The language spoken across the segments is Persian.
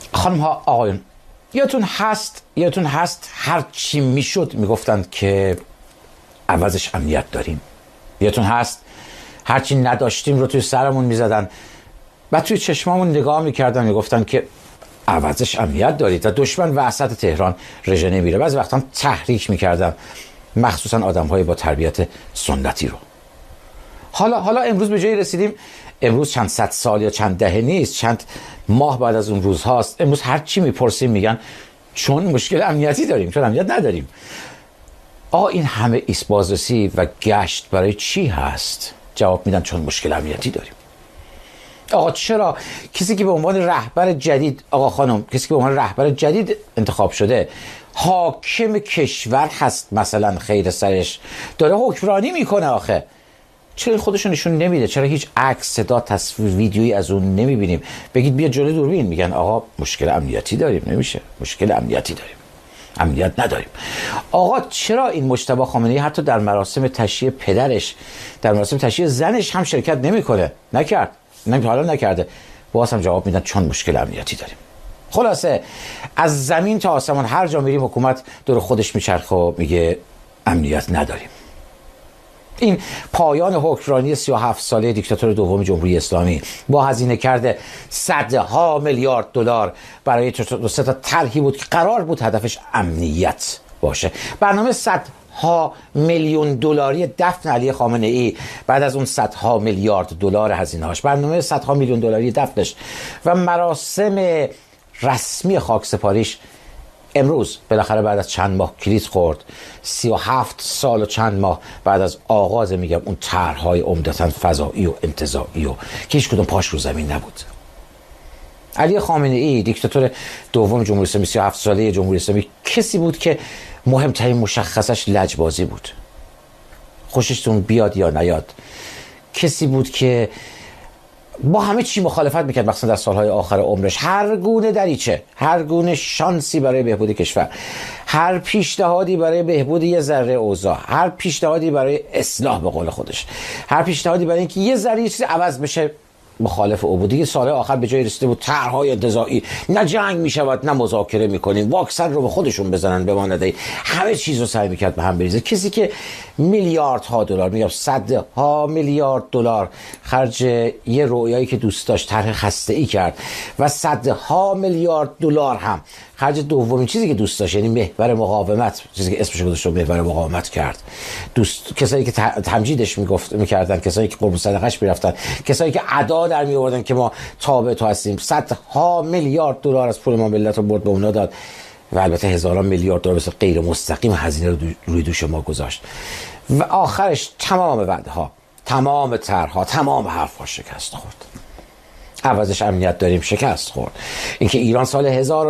خانم ها آقایون، یادتون هست هر چی میشد میگفتند که عوضش امنیت داریم. یادتون هست هر چی نداشتیم رو توی سرمون میزدن و توی چشمامون نگاه میکردن میگفتن که عوضش امنیت دارید و دشمن وسط تهران رژه نمیره. بعضی وقتا تحریک میکردن مخصوصا آدم‌های با تربیت سنتی رو. حالا امروز به جایی رسیدیم، امروز چند صد سال یا چند دهه نیست، چند ماه بعد از اون روز هاست. امروز هر چی میپرسیم میگن چون مشکل امنیتی داریم، چون امنیت نداریم. این همه ایست بازرسی و گشت برای چی هست؟ جواب میدن چون مشکل امنیتی داریم. چرا کسی که به عنوان رهبر جدید، خانم، کسی که به عنوان رهبر جدید انتخاب شده حاکم کشور هست، مثلا خیر سرش داره حکمرانی میکنه، آخه چرا خودشون نشون نمیده؟ چرا هیچ عکس، صدا، تصویر، ویدیویی از اون نمیبینیم؟ بگید بیا جلوی دوربین، میگن مشکل امنیتی داریم. نمیشه، مشکل امنیتی داریم، امنیت نداریم. چرا این مجتبی خامنه‌ای حتی در مراسم تشییع پدرش، در مراسم تشییع زنش هم شرکت نمیکنه؟ حالا نکرده. باز هم جواب میدن چون مشکل امنیتی داریم. خلاصه از زمین تا آسمان هر جا میریم حکومت دور خودش میچرخه و میگه امنیت نداریم. این پایان حکمرانی 37 ساله دیکتاتور دوم جمهوری اسلامی با هزینه کرده صدها میلیارد دلار برای دو سه تا طرحی بود که قرار بود هدفش امنیت باشه. برنامه صدها میلیون دلاری دفن علی خامنه ای بعد از اون صدها میلیارد دلار هزینه‌اش، برنامه صدها میلیون دلاری دفنش و مراسم رسمی خاکسپاریش امروز بالاخره بعد از چند ماه کلید خورد. 37 سال و چند ماه بعد از آغاز اون طرح‌های عمدتاً فضایی و انتزاعی و که هیچ کدوم پاش رو زمین نبود. علی خامنه ای دیکتاتور دوم جمهوری اسلامی، 37 ساله جمهوری اسلامی، کسی بود که مهمترین مشخصش لجبازی بود. خوششتون بیاد یا نیاد، کسی بود که با همه چی مخالفت میکرد، مثلا در سالهای آخر عمرش. هر گونه دریچه، هر گونه شانسی برای بهبود کشور، هر پیشنهادی برای بهبود یه ذره اوضاع، هر پیشنهادی برای اصلاح به قول خودش، هر پیشنهادی برای اینکه یه ذره چیزی عوض بشه، مخالف او بود. دیگه سال آخر به جای رسیده بود طرح‌های انتزاعی، نه جنگ میشود نه مذاکره میکنیم، واکسن رو به خودشون بزنن بمانده، همه چیز رو سعی میکرد به هم بریزه. کسی که میلیاردها دلار، میگم صدها میلیارد دلار خرج یه رویایی که دوست داشت طرح خسته‌ای کرد و صدها میلیارد دلار هم خرج دومین چیزی که دوست داشت، یعنی محور مقاومت، چیزی که اسمش گذاشته محور مقاومت کرد. کسایی که تمجیدش میکردن، کسایی که قربون صدقش میرفتن، کسایی که ادا در می آوردن که ما تابع تو هستیم، صدها میلیارد دلار از پول ما ملت رو برد به اونا داد و البته هزاران میلیارد دلار به غیر مستقیم هزینه رو روی دوش ما گذاشت و آخرش تمام وعده‌ها، تمام طرح‌ها، تمام حرف‌ها شکست خورد. عوضش امنیت داریم شکست خورد. اینکه ایران سال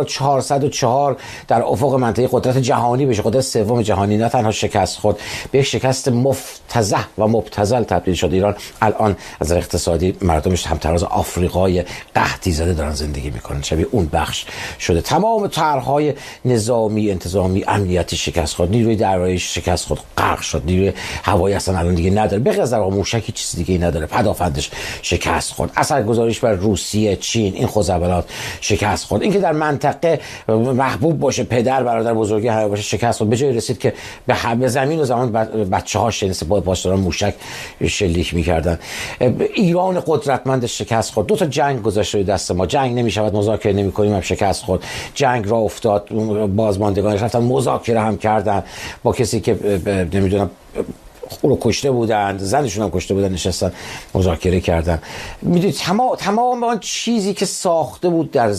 1404 در افق منطقه قدرت جهانی بشه، قدرت سوم جهانی، نه تنها شکست خورد، به یک شکست مفتضح و مبتذل تبدیل شد. ایران الان از اقتصادی مردمش همتراز آفریقای قحطی زده دارن زندگی میکنن، شبیه اون بخش شده. تمام طرح‌های نظامی، انتظامی، امنیتی شکست خورد. نیروی دریایی شکست خورد، غرق شد. نیروی هوایی اصلا الان دیگه نداره، به غیر از موشکی چیز دیگه ای نداره. پدافندش شکست خورد. اثرگذاریش بر روسیه، چین، این خزعبلات شکست خورد. اینکه در منطقه محبوب باشه، پدر برادر بزرگی همه باشه، شکست خورد. به جای رسید که به زمین و زمان بچه‌هاش سپاه پاسداران موشک شلیک می‌کردن. ایران قدرتمند شکست خورد. 2 تا جنگ گذاشت روی دست ما. جنگ نمی‌شود، مذاکره نمی‌کنیم، هم شکست خورد. جنگ راه افتاد، بازماندگانش رفتن مذاکره هم کردن با کسی که نمی‌دونم او رو کشته بودند، زنشون هم کشته بودن، نشستن مذاکره کردن. میدونید تمام آن چیزی که ساخته بود در